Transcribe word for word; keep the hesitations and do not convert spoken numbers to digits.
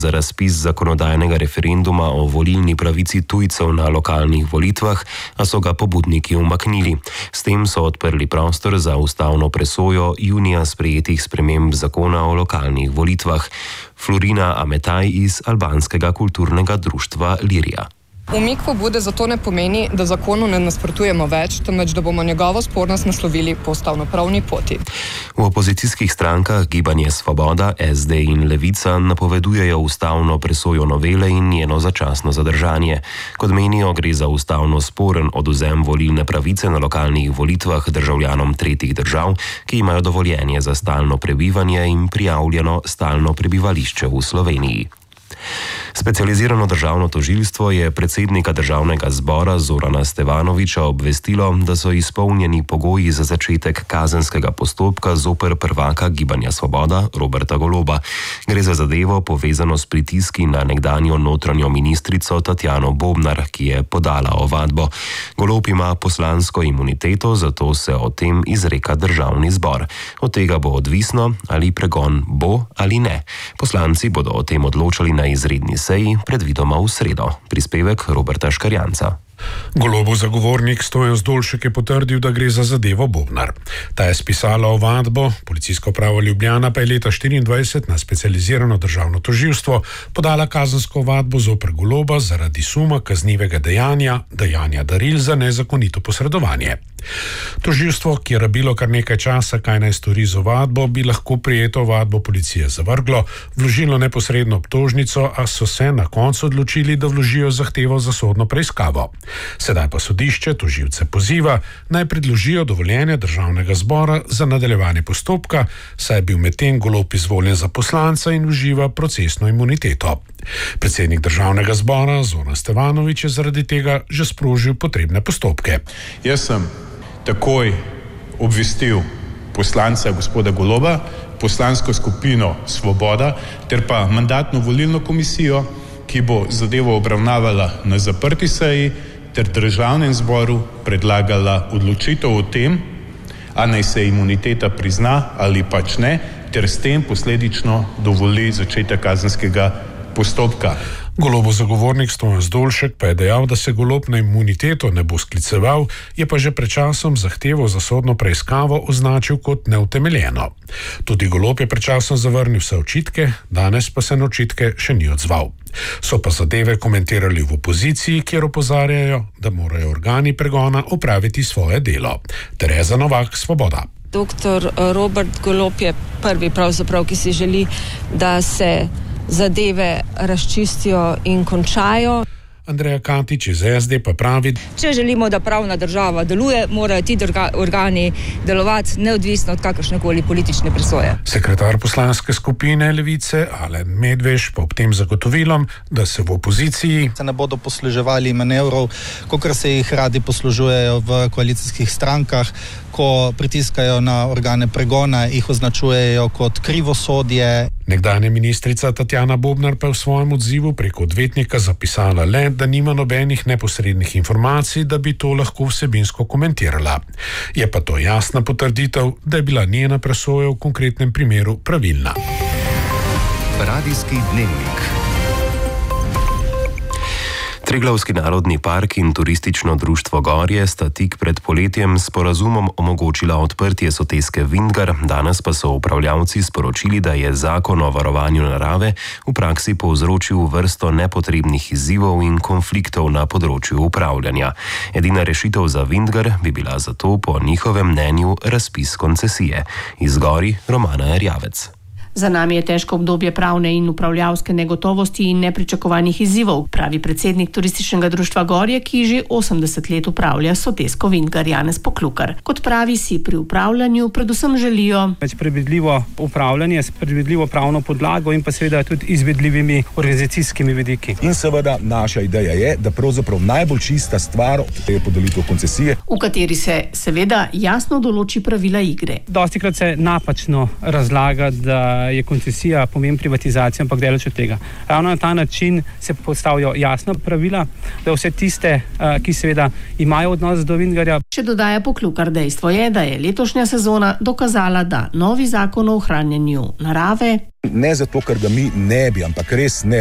za razpis zakonodajnega referenduma o volilni pravici tujcev na lokalnih volitvah, a so ga pobudniki umaknili. S tem so odprli prostor za ustavno presojo junija sprejetih sprememb zakona o lokalnih volitvah. Florina Ametaj iz albanskega kulturnega društva Lirija. Umik pobude zato ne pomeni, da zakonu ne nasprotujemo več, temveč da bomo njegovo spornost naslovili po ustavnopravni poti. V opozicijskih strankah Gibanje Svoboda, S D in Levica napovedujejo ustavno presojo novele in njeno začasno zadržanje. Kot menijo, gre za ustavno sporen odvzem volilne pravice na lokalnih volitvah državljanom tretjih držav, ki imajo dovoljenje za stalno prebivanje in prijavljeno stalno prebivališče v Sloveniji. Specializirano državno tožilstvo je predsednika državnega zbora Zorana Stevanovića obvestilo, da so izpolnjeni pogoji za začetek kazenskega postopka zoper prvaka Gibanja Svoboda Roberta Goloba. Gre za zadevo povezano s pritiski na nekdanjo notranjo ministrico Tatjano Bobnar, ki je podala ovadbo. Golob ima poslansko imuniteto, zato se o tem izreka državni zbor. Od tega bo odvisno, ali pregon bo ali ne. Poslanci bodo o tem odločali na izredni seji, predvidoma v sredo. Prispevek Roberta Škarjanca. Golobov zagovornik Stojan Zdolšek je potrdil, da gre za zadevo Bobnar. Ta je spisala ovadbo, policijsko uprava Ljubljana pa je leta štiriindvajset na specializirano državno tožilstvo podala kazensko ovadbo zoper Goloba zaradi suma kaznivega dejanja, dejanja daril za nezakonito posredovanje. Tožilstvo, ki je rabilo kar nekaj časa, kaj naj stori z ovadbo, bi lahko prijeto ovadbo policije zavrglo, vložilo neposredno obtožnico, a so se na koncu odločili, da vložijo zahtevo za sodno preiskavo. Sedaj pa sodišče tožilce poziva, naj predložijo dovoljenje državnega zbora za nadaljevanje postopka, saj je bil medtem Golob izvoljen za poslanca in uživa procesno imuniteto. Predsednik državnega zbora Zoran Stevanović je zaradi tega že sprožil potrebne postopke. Jaz sem takoj obvestil poslanca gospoda Goloba, poslansko skupino Svoboda ter pa mandatno-volilno komisijo, ki bo zadevo obravnavala na zaprti seji ter državnem zboru predlagala odločitev o tem, a naj se imuniteta prizna ali pač ne, ter s tem posledično dovoli začetek kazenskega postopka. Golobov zagovornik Stojan Zdolšek pa je dejal, da se Golob na imuniteto ne bo skliceval, je pa že pred časom zahtevo za sodno preiskavo označil kot neutemeljeno. Tudi Golob je pred časom zavrnil vse očitke, danes pa se na očitke še ni odzval. So pa zadeve komentirali v opoziciji, kjer opozarjajo, da morajo organi pregona opraviti svoje delo. Tereza Novak, Svoboda. Doktor Robert Golob je prvi pravzaprav, ki si želi, da se zadeve razčistijo in končajo. Andreja Katič iz S D pa pravi: Če želimo, da pravna država deluje, morajo ti organi delovati neodvisno od kakršnekoli politične presoje. Sekretar poslanske skupine Levice Alen Medveš pa ob tem zagotovilom, da se v opoziciji se ne bodo posluževali manevrov, kakor se jih radi poslužujejo v koalicijskih strankah, ko pritiskajo na organe pregona, jih označujejo kot krivosodje. Nekdanja ministrica Tatjana Bobnar pa je v svojem odzivu preko odvetnika zapisala le, da nima nobenih neposrednih informacij, da bi to lahko vsebinsko komentirala. Je pa to jasna potrditev, da je bila njena presoja v konkretnem primeru pravilna. Radijski dnevnik. Triglavski narodni park in turistično društvo Gorje sta tik pred poletjem s sporazumom omogočila odprtje soteske Vintgar, danes pa so upravljavci sporočili, da je zakon o varovanju narave v praksi povzročil vrsto nepotrebnih izzivov in konfliktov na področju upravljanja. Edina rešitev za Vintgar bi bila zato po njihovem mnenju razpis koncesije. Iz Gorij Romana Erjavec. Za nami je težko obdobje pravne in upravljavske negotovosti in nepričakovanih izzivov, pravi predsednik turističnega društva Gorje, ki že osemdeset let upravlja sotesko Vintgar Janez Poklukar. Kot pravi, si pri upravljanju predvsem želijo več predvidljivo upravljanje, s predvidljivo pravno podlago in pa seveda tudi izvedljivimi organizacijskimi vidiki. In seveda naša ideja je, da pravzaprav najbolj čista stvar je podelitev koncesije, v kateri se seveda jasno določi pravila igre. Dostikrat se napačno razlaga, da je koncesija pomen privatizacije, ampak daleč od tega. Ravno na ta način se postavijo jasna pravila, da vse tiste, ki seveda imajo odnos do Vingarja. Še dodaja Poklukar, dejstvo je, da je letošnja sezona dokazala, da novi zakon o ohranjanju narave ne zato, ker ga mi ne bi, ampak res ne